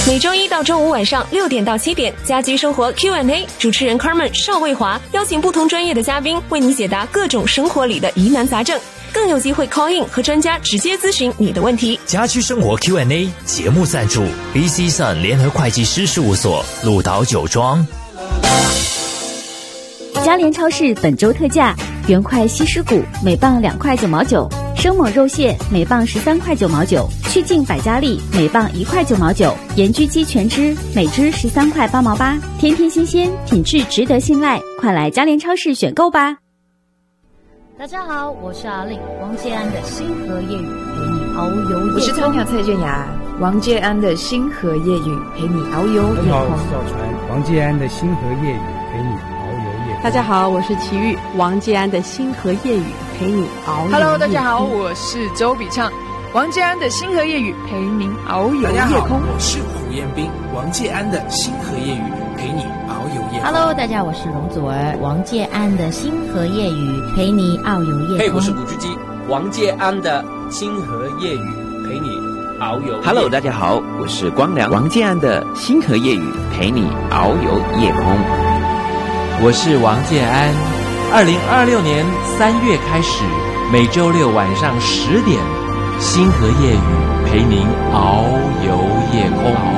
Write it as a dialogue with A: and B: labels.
A: 每周一到周五晚上6点到7点，家居生活 Q&A， 主持人 Carmen 邵卫华邀请不同专业的嘉宾为你解答各种生活里的疑难杂症，更有机会 call in 和专家直接咨询你的问题。
B: 家居生活 Q&A 节目赞助 BC Sun 联合会计师事务所，鹿岛酒庄。
C: 嘉联超市本周特价：原块西施骨每磅2块9毛9，生猛肉蟹每磅13块9毛9，去劲百家丽每磅1块9毛9，盐焗鸡全脂每只13块8毛8，天天新鲜，品质值得信赖，快来嘉联超市选购吧！
D: 大家好，我是阿令，王建安的星河夜雨陪你遨游夜空。
E: 我是菜鸟蔡健雅，王建安的星河夜雨陪你遨游夜空。
F: 大家好，我是小川，王建安的星河夜雨陪你遨游夜空。
G: 大家好，我是齐豫，王建安的星河夜雨陪你遨游夜空。
H: Hello， 大家好，我是周笔畅，王建安的星河夜雨陪您遨游夜空。
I: 大家好，我是胡彦斌，王建安的星河夜雨陪你遨游夜空。
D: Hello， 大家好，我是容祖儿，王建安的星河夜雨陪你遨游夜空。
J: 嘿，我是古巨基，王建安的星河夜雨陪你遨游夜空。
K: Hello， 大家好，我是光良，王建安的星河夜雨陪你遨游夜空。
L: 我是王建安，2026年3月开始，每周六晚上10点，星河夜雨陪您遨游夜空。